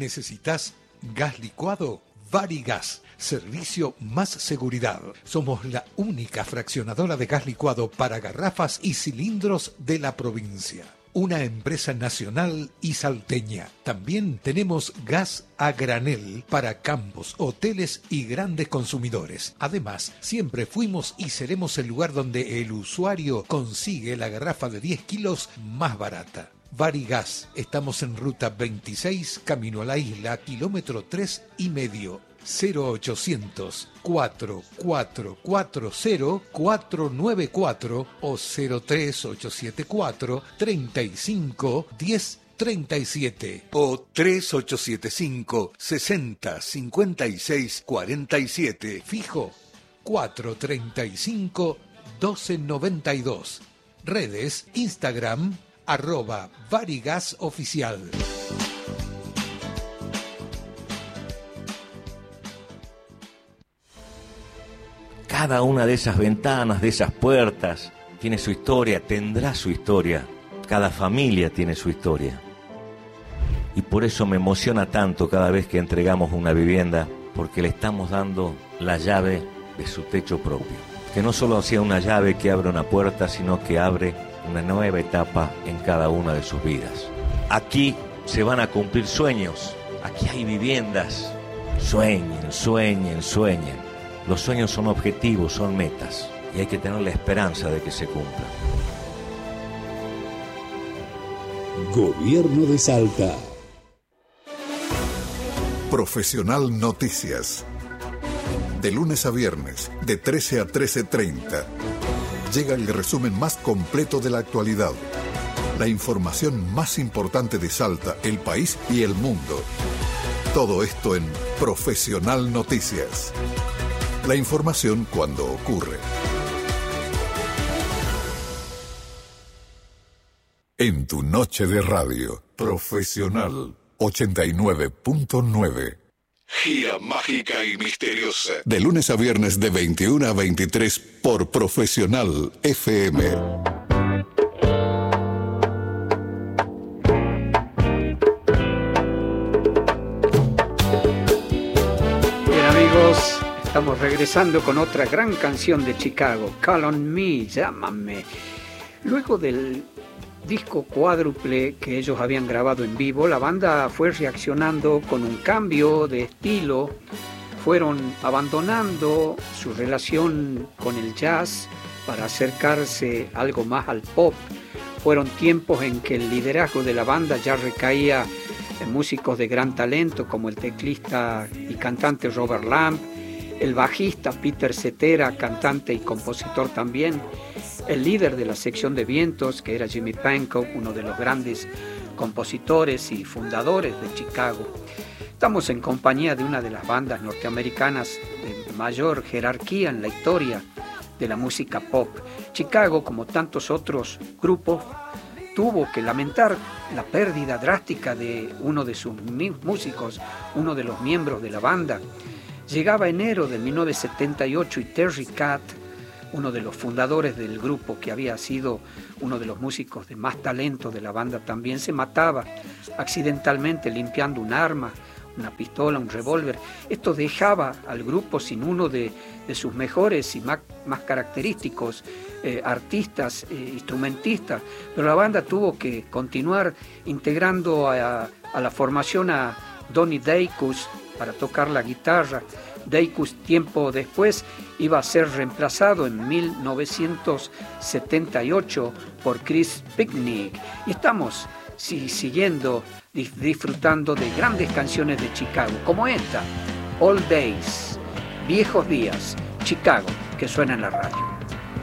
¿Necesitas gas licuado? Varigas, servicio más seguridad. Somos la única fraccionadora de gas licuado para garrafas y cilindros de la provincia. Una empresa nacional y salteña. También tenemos gas a granel para campos, hoteles y grandes consumidores. Además, siempre fuimos y seremos el lugar donde el usuario consigue la garrafa de 10 kilos más barata. Varigas, estamos en ruta 26, camino a la isla, kilómetro 3,5. 0800 4440 494 o 03874 35 10 37 o 3875 60 56 47. Fijo 435 1292. Redes Instagram @varigasoficial. Cada una de esas ventanas, de esas puertas, tiene su historia, tendrá su historia. Cada familia tiene su historia. Y por eso me emociona tanto cada vez que entregamos una vivienda, porque le estamos dando la llave de su techo propio. Que no solo sea una llave que abre una puerta, sino que abre una nueva etapa en cada una de sus vidas. Aquí se van a cumplir sueños, aquí hay viviendas. Sueñen, sueñen, sueñen. Los sueños son objetivos, son metas, y hay que tener la esperanza de que se cumplan. Gobierno de Salta. Profesional Noticias. De lunes a viernes, de 13 a 13:30. Llega el resumen más completo de la actualidad. La información más importante de Salta, el país y el mundo. Todo esto en Profesional Noticias. La información cuando ocurre. En tu noche de radio, Profesional 89.9. Gira mágica y misteriosa. De lunes a viernes de 21 a 23 por Profesional FM. Bien, amigos, estamos regresando con otra gran canción de Chicago, Call on Me, llámame. Luego del disco cuádruple que ellos habían grabado en vivo, la banda fue reaccionando con un cambio de estilo, fueron abandonando su relación con el jazz para acercarse algo más al pop. Fueron tiempos en que el liderazgo de la banda ya recaía en músicos de gran talento como el teclista y cantante Robert Lamb, el bajista Peter Cetera, cantante y compositor también, el líder de la sección de vientos, que era Jimmy Pankow, uno de los grandes compositores y fundadores de Chicago. Estamos en compañía de una de las bandas norteamericanas de mayor jerarquía en la historia de la música pop. Chicago, como tantos otros grupos, tuvo que lamentar la pérdida drástica de uno de sus músicos, uno de los miembros de la banda. Llegaba enero de 1978 y Terry Kath, uno de los fundadores del grupo, que había sido uno de los músicos de más talento de la banda, también se mataba accidentalmente limpiando un arma, una pistola, un revólver. Esto dejaba al grupo sin uno de sus mejores y más característicos artistas, instrumentistas, pero la banda tuvo que continuar integrando a la formación a Donnie Dacus para tocar la guitarra. Dacus tiempo después iba a ser reemplazado en 1978 por Chris Picnic. Y estamos siguiendo, disfrutando de grandes canciones de Chicago, como esta, Old Days, Viejos Días, Chicago, que suena en la radio.